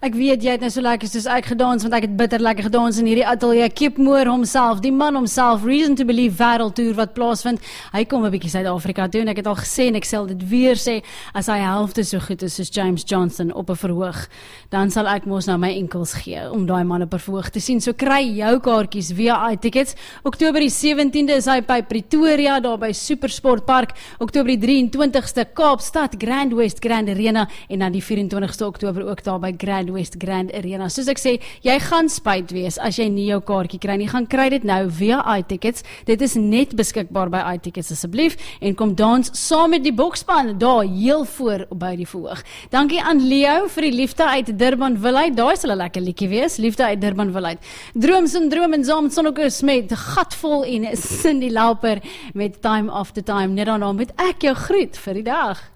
Ek weet jy het nou so lekker soos ek gedans, want ek het bitter lekker gedans in hierdie ateljee. Kip Moore homself, die man homself, Reason to Believe wêreldtoer wat plaasvind. Hy kom 'n bietjie Suid-Afrika toe en ek het al gesê en ek sal dit weer sê, as hy helfte so goed is soos James Johnson op 'n verhoog, dan sal ek mos nou my enkels gee om daai man op 'n verhoog te sien. So kry jou kaartjies via iTickets. Oktober die 17de is hy by Pretoria, daar by Supersport Park. Oktober die 23ste Kaapstad, Grand West Grand Arena, en dan die 24ste Oktober ook daar by Grand West Grand Arena. Soos ek sê, jy gaan spyt wees as jy nie jou kaartjie kry nie. Gaan kry dit nou via iTickets. Dit is net beskikbaar by iTickets asseblief, en kom dans saam met die bokspan daar heel voor by die verhoog. Dankie aan Leo vir die Liefde uit Durbanville uit. Daai sal 'n lekker liedjie wees, Liefde uit Durbanville uit. Droom Syndroom en Saam Sonnekus met Gatvol en Cindy Lauper met Time After Time. Net daarna moet ek jou groet vir die dag.